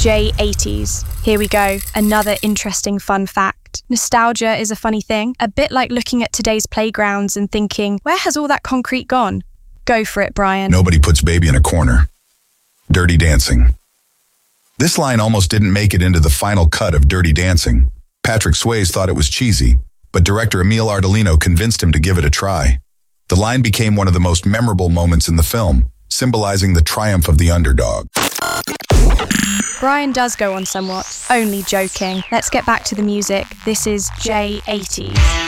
J80s. Here we go, another interesting fun fact. Nostalgia is a funny thing, a bit like looking at today's playgrounds and thinking, where has all that concrete gone? Go for it, Brian. Nobody puts baby in a corner. Dirty Dancing. This line almost didn't make it into the final cut of Dirty Dancing. Patrick Swayze thought it was cheesy, but director Emile Ardolino convinced him to give it a try. The line became one of the most memorable moments in the film, symbolizing the triumph of the underdog. Brian does go on somewhat. Only joking. Let's get back to the music. This is J80s.